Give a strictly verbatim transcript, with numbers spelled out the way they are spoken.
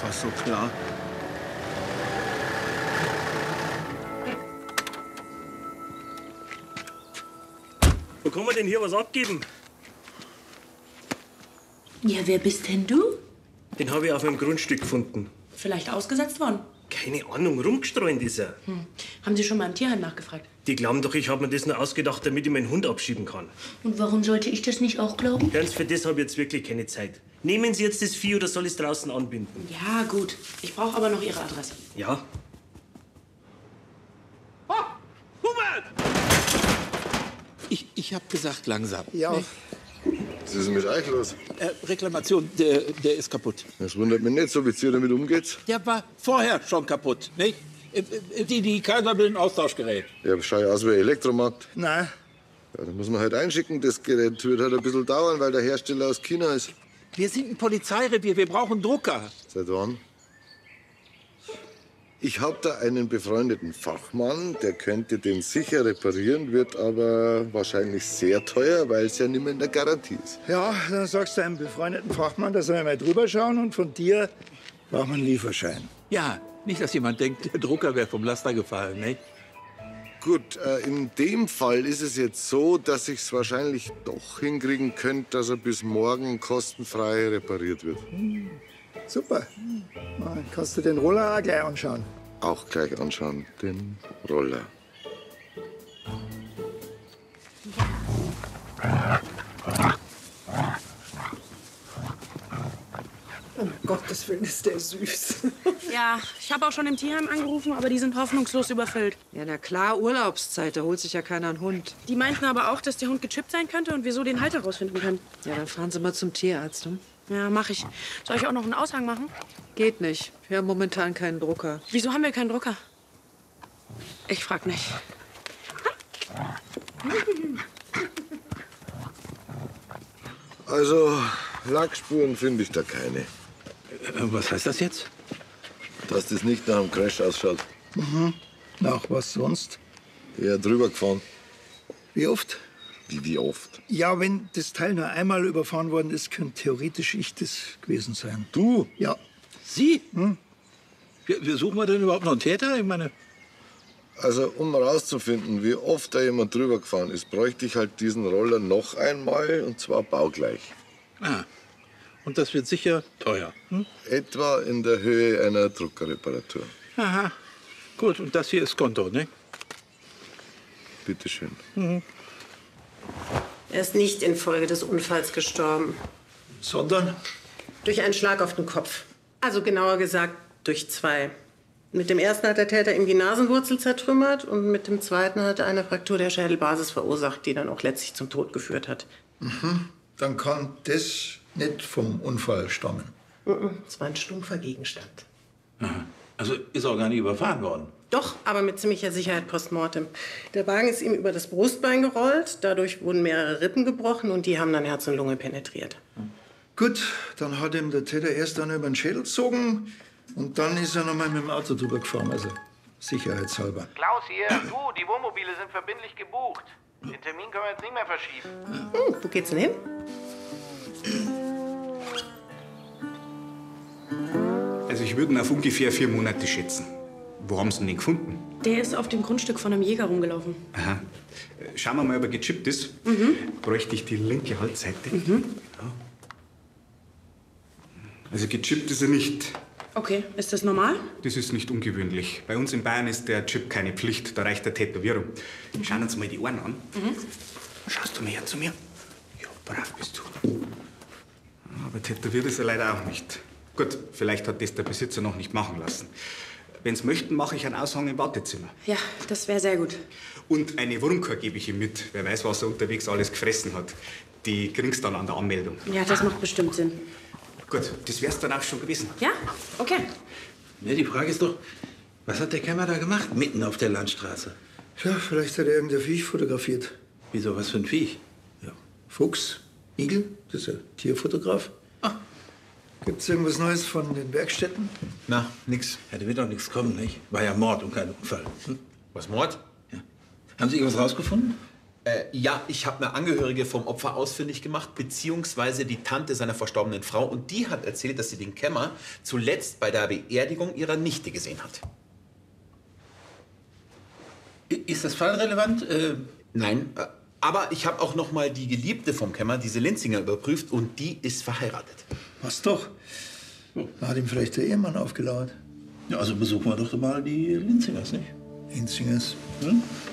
war so klar. Wo kann man denn hier was abgeben? Ja, wer bist denn du? Den habe ich auf einem Grundstück gefunden. Vielleicht ausgesetzt worden. Keine Ahnung, rumgestreunt ist er. Hm. Haben Sie schon mal im Tierheim nachgefragt? Die glauben doch, ich habe mir das nur ausgedacht, damit ich meinen Hund abschieben kann. Und warum sollte ich das nicht auch glauben? Hören Sie, für das habe ich jetzt wirklich keine Zeit. Nehmen Sie jetzt das Vieh oder soll ich es draußen anbinden? Ja, gut. Ich brauche aber noch Ihre Adresse. Ja. Oh, Hubert! Ich, ich hab gesagt, langsam. Ja. Nee. Was ist denn mit euch los? Äh, Reklamation, der, der ist kaputt. Das wundert mich nicht, so wie ihr damit umgeht. Der war vorher schon kaputt, nicht? Äh, äh, Die, die Kaiser will ein Austauschgerät. Ja, schau ja aus wie ein Elektromarkt. Nein. Ja, da muss man halt einschicken. Das Gerät wird halt ein bisschen dauern, weil der Hersteller aus China ist. Wir sind ein Polizeirevier, wir brauchen Drucker. Seit wann? Ich habe da einen befreundeten Fachmann, der könnte den sicher reparieren, wird aber wahrscheinlich sehr teuer, weil es ja nicht mehr in der Garantie ist. Ja, dann sagst du einem befreundeten Fachmann, dass er mal drüber schauen und von dir braucht man einen Lieferschein. Ja, nicht, dass jemand denkt, der Drucker wäre vom Laster gefallen, nicht? Gut, äh, in dem Fall ist es jetzt so, dass ich es wahrscheinlich doch hinkriegen könnte, dass er bis morgen kostenfrei repariert wird. Hm, super. Dann kannst du den Roller auch gleich anschauen. Auch gleich anschauen, den Roller. Um Gottes Willen, ist der süß. Ja, ich habe auch schon im Tierheim angerufen, aber die sind hoffnungslos überfüllt. Ja, na klar, Urlaubszeit, da holt sich ja keiner einen Hund. Die meinten aber auch, dass der Hund gechippt sein könnte und wir so den Halter rausfinden können. Ja, dann fahren Sie mal zum Tierarzt. Hm? Ja, mach ich. Soll ich auch noch einen Aushang machen? Geht nicht. Wir haben momentan keinen Drucker. Wieso haben wir keinen Drucker? Ich frag nicht. Also, Lackspuren finde ich da keine. Äh, was heißt das jetzt? Dass das nicht nach einem Crash ausschaut. Mhm. Nach was sonst? Ja, drüber gefahren. Wie oft? Wie, wie oft? Ja, wenn das Teil nur einmal überfahren worden ist, könnte theoretisch ich das gewesen sein. Du? Ja. Sie? Hm? Wir, wir suchen wir denn überhaupt noch einen Täter? Ich meine... Also, um herauszufinden, wie oft da jemand drüber gefahren ist, bräuchte ich halt diesen Roller noch einmal, und zwar baugleich. Ah, und das wird sicher teuer. Hm? Etwa in der Höhe einer Druckerreparatur. Aha, gut. Und das hier ist Konto, ne? Bitte schön. Mhm. Er ist nicht infolge des Unfalls gestorben. Sondern? Durch einen Schlag auf den Kopf. Also genauer gesagt, durch zwei. Mit dem ersten hat der Täter ihm die Nasenwurzel zertrümmert und mit dem zweiten hat er eine Fraktur der Schädelbasis verursacht, die dann auch letztlich zum Tod geführt hat. Mhm. Dann kann das nicht vom Unfall stammen. Mhm. Es war ein stumpfer Gegenstand. Aha. Also ist auch gar nicht überfahren worden? Doch, aber mit ziemlicher Sicherheit postmortem. Der Wagen ist ihm über das Brustbein gerollt, dadurch wurden mehrere Rippen gebrochen und die haben dann Herz und Lunge penetriert. Gut, dann hat ihm der Täter erst dann über den Schädel gezogen und dann ist er noch mal mit dem Auto drüber gefahren, also sicherheitshalber. Klaus hier, du, die Wohnmobile sind verbindlich gebucht. Den Termin können wir jetzt nicht mehr verschieben. Hm, wo geht's denn hin? Also ich würde ihn auf ungefähr vier Monate schätzen. Wo haben Sie ihn denn gefunden? Der ist auf dem Grundstück von einem Jäger rumgelaufen. Aha. Äh, Schauen wir mal, ob er gechippt ist. Mhm. Bräuchte ich die linke Halsseite. Mhm. Ja. Also gechippt ist er nicht. Okay, ist das normal? Das ist nicht ungewöhnlich. Bei uns in Bayern ist der Chip keine Pflicht, da reicht der Tätowierung. Schauen uns mal die Ohren an. Mhm. Schaust du mal her zu mir? Ja, brav bist du. Aber tätowiert ist er leider auch nicht. Gut, vielleicht hat das der Besitzer noch nicht machen lassen. Wenn Sie möchten, mache ich einen Aushang im Wartezimmer. Ja, das wäre sehr gut. Und eine Wurmkur gebe ich ihm mit. Wer weiß, was er unterwegs alles gefressen hat. Die kriegst du dann an der Anmeldung. Ja, das macht bestimmt Sinn. Gut, das wär's dann auch schon gewesen. Ja? Okay. Ja, die Frage ist doch, was hat der Kämmer da gemacht, mitten auf der Landstraße? Ja, vielleicht hat er irgendein Viech fotografiert. Wieso, was für ein Viech? Ja, Fuchs, Igel, das ist ein Tierfotograf. Ah. Gibt's irgendwas Neues von den Werkstätten? Na, nix. Ja, da wird doch nichts kommen, nicht? War ja Mord und kein Unfall. Hm? Was, Mord? Ja. Haben Sie irgendwas rausgefunden? Äh, ja, ich habe eine Angehörige vom Opfer ausfindig gemacht, beziehungsweise die Tante seiner verstorbenen Frau. Und die hat erzählt, dass sie den Kämmer zuletzt bei der Beerdigung ihrer Nichte gesehen hat. Ist das fallrelevant? Äh, Nein, äh, aber ich habe auch noch mal die Geliebte vom Kämmer, diese Linzinger, überprüft und die ist verheiratet. Was doch? Da hat ihm vielleicht der Ehemann aufgelauert. Ja, also besuchen wir doch mal die Linzingers, nicht? Linzingers? Hm?